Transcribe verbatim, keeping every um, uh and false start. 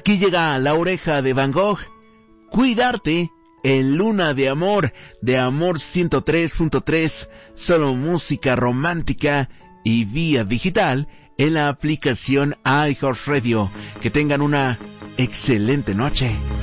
Aquí llega La Oreja de Van Gogh, Cuidarte, en Luna de Amor, de Amor ciento tres punto tres, solo música romántica y vía digital en la aplicación iHeartRadio. Que tengan una excelente noche.